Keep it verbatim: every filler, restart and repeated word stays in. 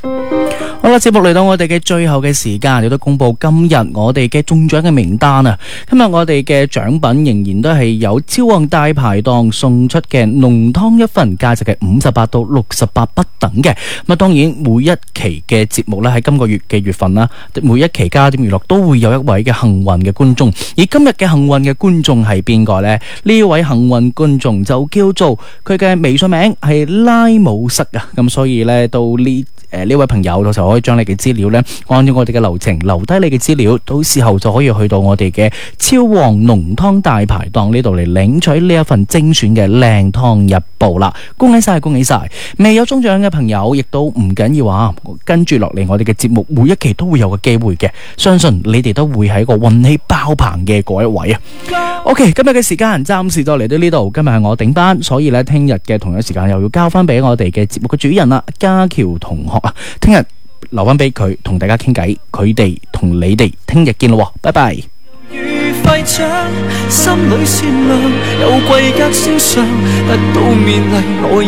好啦，節目嚟到我哋嘅最後嘅時間，亦都公布今日我哋嘅中獎嘅名單啊！今日我哋嘅獎品仍然都係有超旺大排檔送出嘅濃湯一份，價值嘅五十八到六十八不等嘅。咁啊，當然每一期嘅節目咧，喺今個月嘅月份啦，每一期加點娛樂都會有一位嘅幸運嘅觀眾。而今日嘅幸運嘅觀眾係邊個呢？呢位幸運觀眾就叫做佢嘅微信名係拉姆塞啊！咁所以呢，到呢誒呢位朋友到時候可以將你嘅資料呢，按照我哋嘅流程留低你嘅資料，到時候就可以去到我哋嘅超旺濃湯大排檔呢度嚟領取呢一份精選嘅靚湯日報啦！恭喜晒，恭喜晒！未有中獎嘅朋友亦都唔緊要啊，跟住落嚟我哋嘅節目每一期都會有個機會嘅，相信你哋都會係一個運氣爆棚嘅嗰一位啊！OK， 今日嘅時間暫時就嚟到呢度，今日係我頂班，所以呢，聽日嘅同一時間又要交翻俾我哋嘅節目嘅主人啦，家喬同學啊，聽日留翻俾佢同大家傾偈，佢哋同你哋聽日見咯，拜拜。心裏善良有貴格先上，不到面禮我